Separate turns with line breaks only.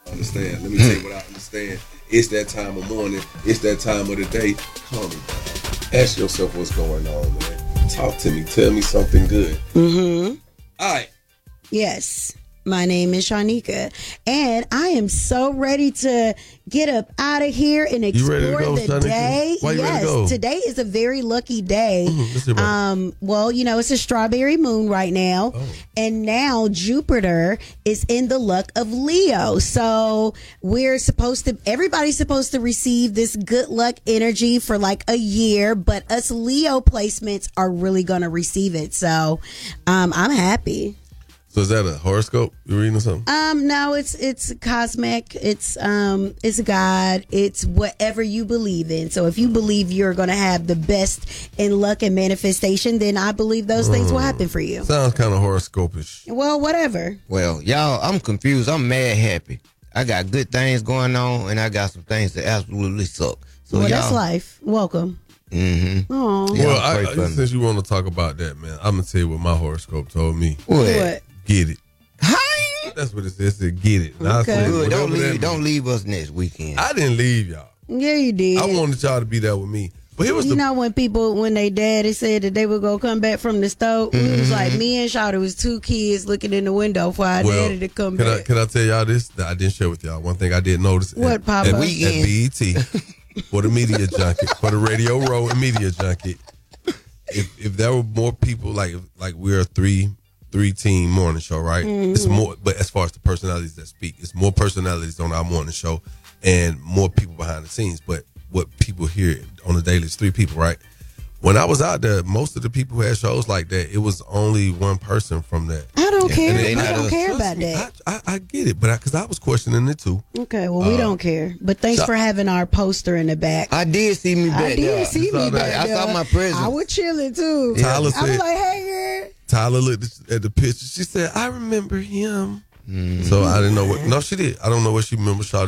Understand? Let me tell you what I understand. It's that time of morning. It's that time of the day. Calm me down. Ask yourself what's going on, man. Talk to me. Tell me something good.
Mm-hmm.
All right.
Yes. My name is Shanika, and I am so ready to get up out of here and explore the
Shanika?
day.
Why you ready to go?
Today is a very lucky day. Well, it's a strawberry moon right now, and now Jupiter is in the luck of Leo. So everybody's supposed to receive this good luck energy for like a year, but us Leo placements are really going to receive it. So I'm happy.
So is that a horoscope you're reading or something?
No, it's cosmic. It's God. It's whatever you believe in. So if you believe you're going to have the best in luck and manifestation, then I believe those things will happen for you.
Sounds kind of horoscopish.
Well, whatever.
Well, y'all, I'm confused. I'm mad happy. I got good things going on, and I got some things that absolutely suck. So
well,
y'all,
that's life. Welcome.
Mm-hmm.
Aww.
Well, since you want to talk about that, man, I'm going to tell you what my horoscope told me.
What?
Get it. That's what it says. It said, get it.
Okay.
Said,
don't leave us next weekend.
I didn't leave y'all.
Yeah, you did.
I wanted y'all to be there with me. But here was
when they daddy said that they were going to come back from the stove, it was like me and Shawty was two kids looking in the window for our daddy to come back.
Can I tell y'all this that I didn't share with y'all? One thing I did notice.
What, Papa?
At BET, for the media junket, for the Radio Row and media junket, if there were more people, like we're a three-team morning show, right?
Mm-hmm.
It's more, but as far as the personalities that speak, it's more personalities on our morning show and more people behind the scenes. But what people hear on the daily is 3 people, right? When I was out there, most of the people who had shows like that, it was only one person from that.
I don't care.
I
don't care about that.
I get it, but because I was questioning it too.
Okay, well, we don't care. But thanks for having our poster in the back.
I did see me back there.
I
saw my presence.
I was chilling too.
Tyler
I was
said,
like, hey, girl.
Tyler looked at the picture. She said, I remember him. So I didn't know what. No, she did. I don't know what she remembered.